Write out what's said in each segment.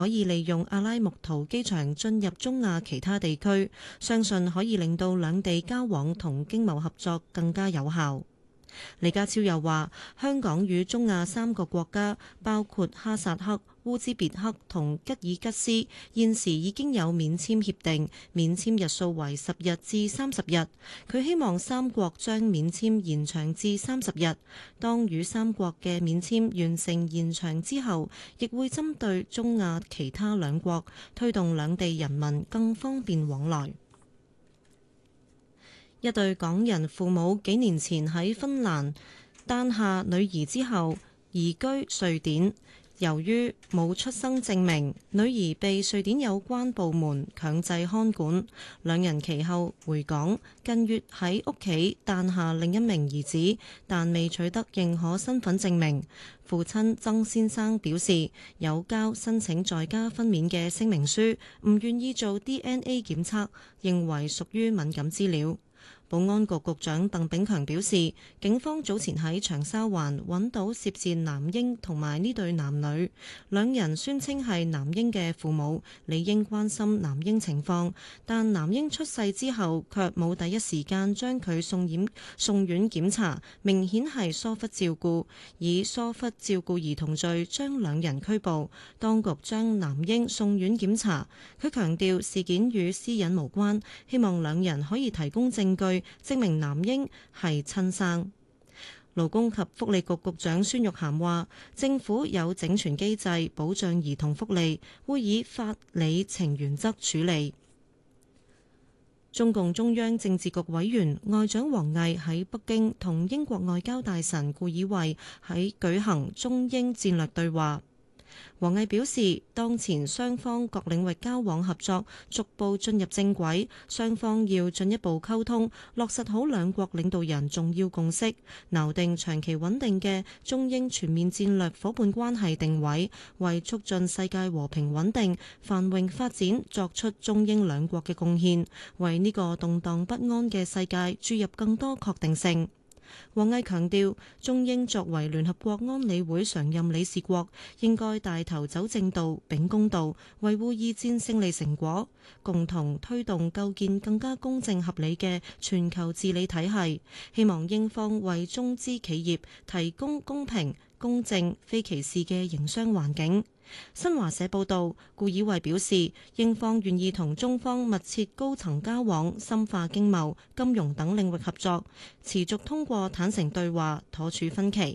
可以利用阿拉木圖機場進入中亞其他地區，相信可以令到兩地交往同經貿合作更加有效。李家超又話，香港與中亞3個國家，包括哈薩克、烏茲別克同吉爾吉斯，現時已經有免簽協定，免簽日數為10日至30日。佢希望3國將免簽延長至30日。當與3國嘅免簽完成延長之後，亦會針對中亞其他2國，推動兩地人民更方便往來。一對港人父母幾年前喺芬蘭誕下女兒之後移居瑞典，由於冇出生證明，女兒被瑞典有關部門強制看管。兩人其後回港，近月喺屋企誕下另一名兒子，但未取得認可身份證明。父親曾先生表示，有交申請在家分娩嘅聲明書，唔願意做 DNA 檢測，認為屬於敏感資料。保安局局長鄧炳強表示，警方早前喺長沙灣揾到涉事男嬰同埋呢對男女，兩人宣稱係男嬰嘅父母，理應關心男嬰情況，但男嬰出世之後卻冇第一時間將佢送院檢查，明顯係疏忽照顧，以疏忽照顧兒童罪將兩人拘捕。當局將男嬰送院檢查，佢強調事件與私隱無關，希望兩人可以提供證據證明男嬰係親生。勞工及福利局局長孫玉菡話，政府有整全機制保障兒童福利，會以法理情原則處理。中共中央政治局委員外長王毅喺北京同英國外交大臣顧以惠喺舉行中英戰略對話。王毅表示，當前雙方各領域交往合作逐步進入正軌，雙方要進一步溝通，落實好兩國領導人重要共識，錨定長期穩定嘅中英全面戰略夥伴關係定位，為促進世界和平穩定、繁榮發展作出中英兩國嘅貢獻，為呢個動盪不安嘅世界注入更多確定性。王毅強調，中英作為聯合國安理會常任理事國，應該帶頭走正道、秉公道，維護二戰勝利成果，共同推動構建更加公正合理嘅全球治理體系。希望英方為中資企業提供公平、公正、非歧視嘅營商環境。新華社報道，顧以惠表示，英方願意同中方密切高層交往，深化經貿、金融等領域合作，持續通過坦誠對話妥處分歧。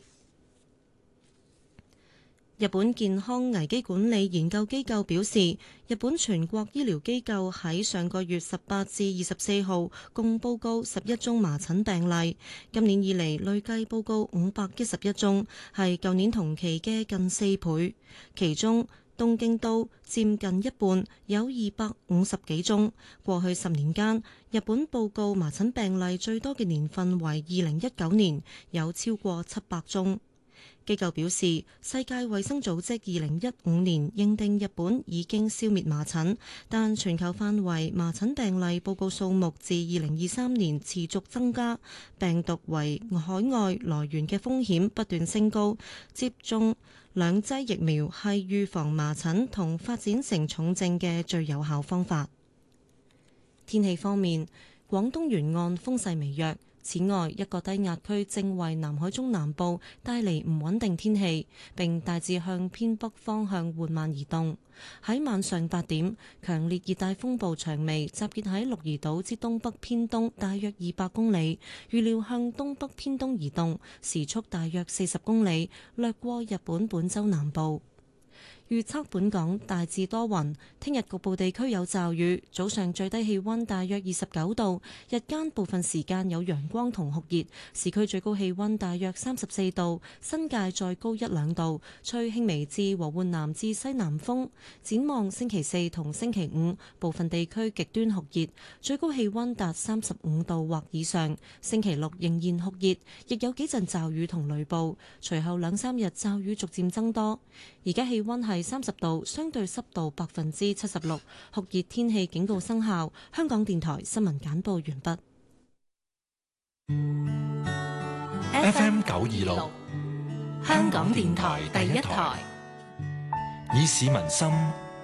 日本健康危機管理研究機構表示，日本全國醫療機構喺上個月18至24號共報告11宗麻疹病例，今年以嚟累計報告511宗，係舊年同期嘅近4倍。其中東京都佔近一半，有250幾宗。過去10年間，日本報告麻疹病例最多嘅年份為2019年，有超過700宗。機構表示，世界衛生組織2015年認定日本已經消滅麻疹，但全球範圍麻疹病例報告數目自2023年持續增加，病毒為海外來源嘅風險不斷升高。接種2劑疫苗係預防麻疹同發展成重症嘅最有效方法。天氣方面，廣東沿岸風勢微弱。此外，一個低壓區正為南海中南部帶嚟唔穩定天氣，並大致向偏北方向緩慢移動。喺晚上8點，強烈熱帶風暴長眉集結喺鹿兒島之東北偏東大約200公里，預料向東北偏東移動，時速大約40公里，掠過日本本州南部。預測本港大致多雲，聽日局部地區有驟雨，早上最低氣溫大約29度，日間部分時間有陽光同酷熱，市區最高氣溫大約34度，新界再高1-2度，吹輕微至和緩南至西南風。展望星期4同星期5，部分地區極端酷熱，最高氣溫達35度或以上。星期6仍然酷熱，亦有幾陣驟雨同雷暴，隨後2-3日驟雨逐漸增多。而家氣溫係30度，相對濕度76%，酷熱天氣警告生效。香港電台新聞簡報完畢。 FM 926，香港電台第一台，以市民心